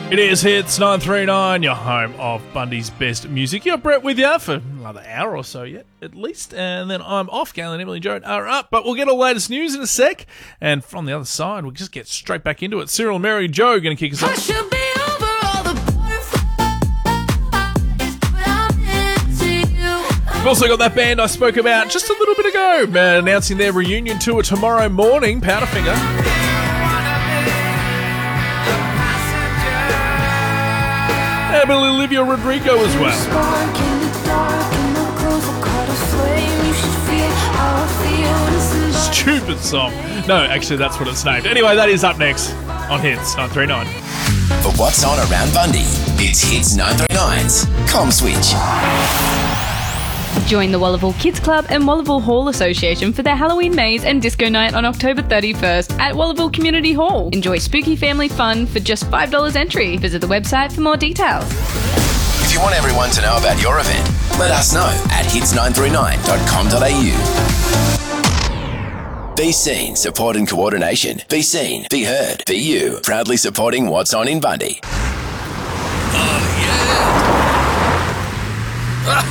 It is Hits 939, your home of Bundy's best music. You're Brett with you for another hour or so yet, at least. And then I'm off. Gail and Emily Joan are up. But we'll get all the latest news in a sec. And from the other side, we'll just get straight back into it. Cyril, Mary, Joe going to kick us off. We've also got that band I spoke about just a little bit ago, announcing their reunion tour tomorrow morning, Powderfinger. And Olivia Rodrigo as well. Stupid song. No, actually, that's what it's named. Anyway, that is up next on Hits 939. For what's on around Bundy, it's Hits 939's Com Switch. Join the Wallaville Kids Club and Wallaville Hall Association for their Halloween maze and disco night on October 31st at Wallaville Community Hall. Enjoy spooky family fun for just $5 entry. Visit the website for more details. If you want everyone to know about your event, let us know at hits939.com.au. Be seen, support and coordination. Be seen, be heard, be you. Proudly supporting what's on in Bundy. Oh, yeah.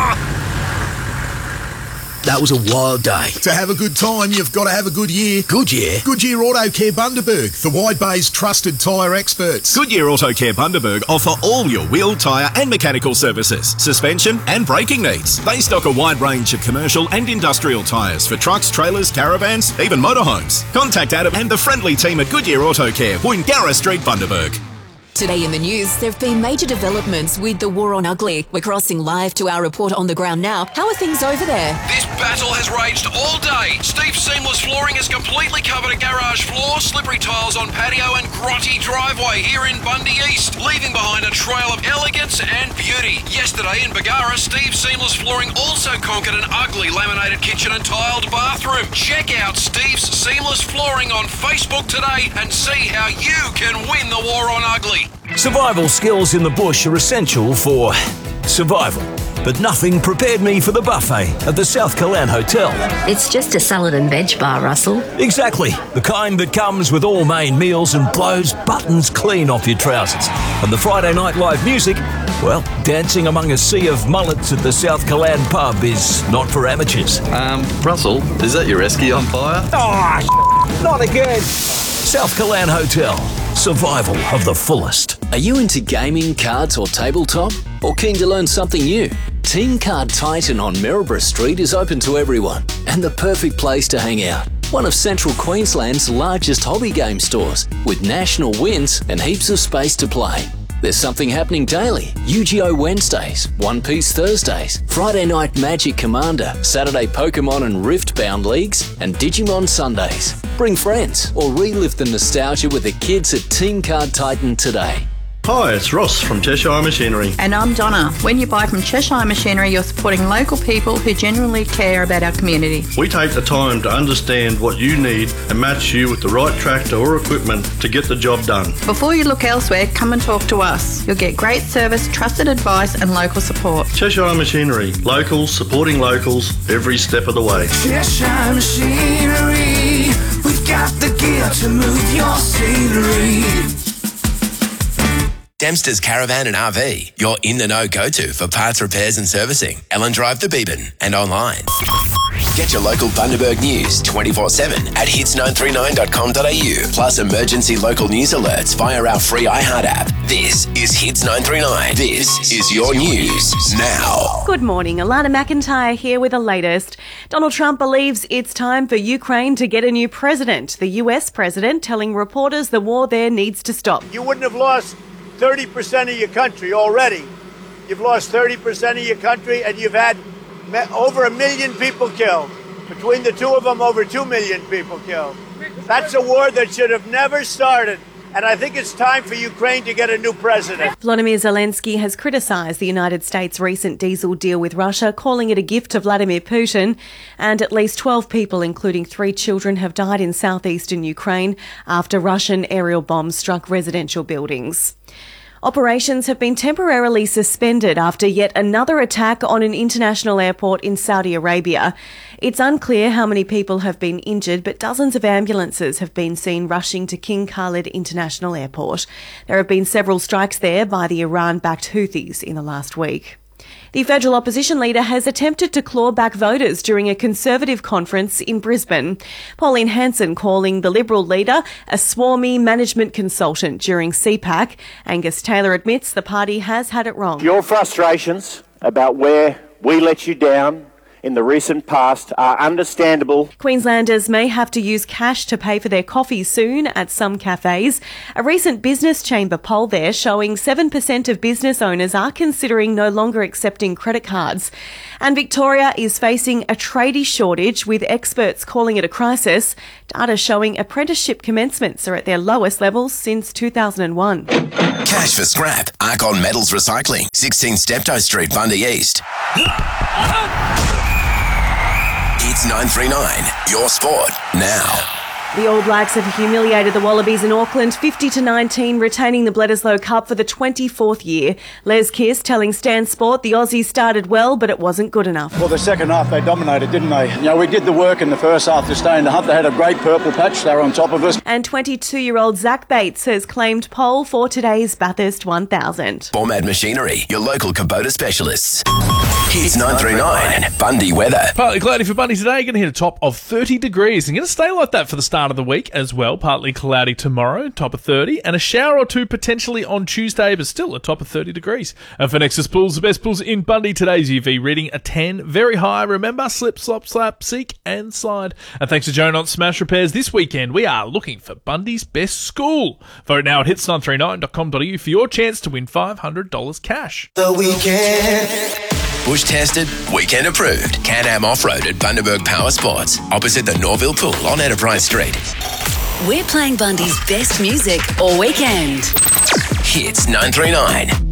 That was a wild day. To have a good time, you've got to have a good year. Goodyear? Goodyear Auto Care Bundaberg, the Wide Bay's trusted tyre experts. Goodyear Auto Care Bundaberg offer all your wheel, tyre and mechanical services, suspension and braking needs. They stock a wide range of commercial and industrial tyres for trucks, trailers, caravans, even motorhomes. Contact Adam and the friendly team at Goodyear Auto Care, Woongarra Street, Bundaberg. Today in the news, there have been major developments with the war on ugly. We're crossing live to our reporter on the ground now. How are things over there? This battle has raged all day. Steve Seamless Flooring has completely covered a garage floor, slippery tiles on patio and grotty driveway here in Bundy East, leaving behind a trail of elegance and beauty. Yesterday in Bagara, Steve Seamless Flooring also conquered an ugly laminated kitchen and tiled bathroom. Check out Steve's Seamless Flooring on Facebook today and see how you can win the war on ugly. Survival skills in the bush are essential for survival. But nothing prepared me for the buffet at the South Callan Hotel. It's just a salad and veg bar, Russell. Exactly. The kind that comes with all main meals and blows buttons clean off your trousers. And the Friday night live music, well, dancing among a sea of mullets at the South Callan pub is not for amateurs. Russell, is that your esky on fire? Oh, not again. South Callan Hotel. Survival of the fullest. Are you into gaming, cards or tabletop? Or keen to learn something new? Team Card Titan on Maryborough Street is open to everyone and the perfect place to hang out. One of Central Queensland's largest hobby game stores with national wins and heaps of space to play. There's something happening daily. Yu-Gi-Oh! Wednesdays, One Piece Thursdays, Friday Night Magic Commander, Saturday Pokemon and Rift-bound leagues, and Digimon Sundays. Bring friends or relive the nostalgia with the kids at Team Card Titan today. Hi, it's Ross from Cheshire Machinery. And I'm Donna. When you buy from Cheshire Machinery, you're supporting local people who genuinely care about our community. We take the time to understand what you need and match you with the right tractor or equipment to get the job done. Before you look elsewhere, come and talk to us. You'll get great service, trusted advice and local support. Cheshire Machinery. Locals supporting locals every step of the way. Cheshire Machinery. We've got the gear to move your scenery. Dempster's Caravan and RV, your in-the-know go-to for parts repairs and servicing. Ellen Drive, The Beebyn, and online. Get your local Bundaberg news 24/7 at hits939.com.au, plus emergency local news alerts via our free iHeart app. This is Hits 939. This is your news now. Good morning, Alana McIntyre here with the latest. Donald Trump believes it's time for Ukraine to get a new president. The US president telling reporters the war there needs to stop. You wouldn't have lost 30% of your country already. You've lost 30% of your country and you've had over 1 million people killed. Between the two of them, over 2 million people killed. That's a war that should have never started. And I think it's time for Ukraine to get a new president. Volodymyr Zelensky has criticised the United States' recent diesel deal with Russia, calling it a gift to Vladimir Putin. And at least 12 people, including 3 children, have died in southeastern Ukraine after Russian aerial bombs struck residential buildings. Operations have been temporarily suspended after yet another attack on an international airport in Saudi Arabia. It's unclear how many people have been injured, but dozens of ambulances have been seen rushing to King Khalid International Airport. There have been several strikes there by the Iran-backed Houthis in the last week. The federal opposition leader has attempted to claw back voters during a Conservative conference in Brisbane. Pauline Hanson calling the Liberal leader a swarmy management consultant during CPAC. Angus Taylor admits the party has had it wrong. Your frustrations about where we let you down in the recent past are understandable. Queenslanders may have to use cash to pay for their coffee soon at some cafes. A recent Business Chamber poll there showing 7% of business owners are considering no longer accepting credit cards. And Victoria is facing a tradie shortage, with experts calling it a crisis. Data showing apprenticeship commencements are at their lowest levels since 2001. Cash for scrap. Arcon Metals Recycling. 16 Steptoe Street, Bundy East. It's 939, your sport, now. The All Blacks have humiliated the Wallabies in Auckland 50-19, retaining the Bledisloe Cup for the 24th year. Les Kiss telling Stan Sport the Aussies started well, but it wasn't good enough. Well, the second half they dominated, didn't they? You know, we did the work in the first half to stay in the hunt. They had a great purple patch. They were on top of us. And 22-year-old Zach Bates has claimed pole for today's Bathurst 1000. Formad Machinery, your local Kubota specialists. It's 939, Bundy weather. Partly cloudy for Bundy today. Going to hit a top of 30 degrees. And going to stay like that for the start of the week as well. Partly cloudy tomorrow, top of 30. And a shower or two potentially on Tuesday, but still a top of 30 degrees. And for Nexus Pools, the best pools in Bundy, today's UV reading a 10. Very high. Remember, slip, slop, slap, seek and slide. And thanks to Joe Knott Smash Repairs, this weekend we are looking for Bundy's best school. Vote now at hits939.com.au for your chance to win $500 cash. The weekend. Bush tested, weekend approved. Can-Am Off-Road at Bundaberg Power Sports, opposite the Norville Pool on Enterprise Street. We're playing Bundy's best music all weekend. Hits 939.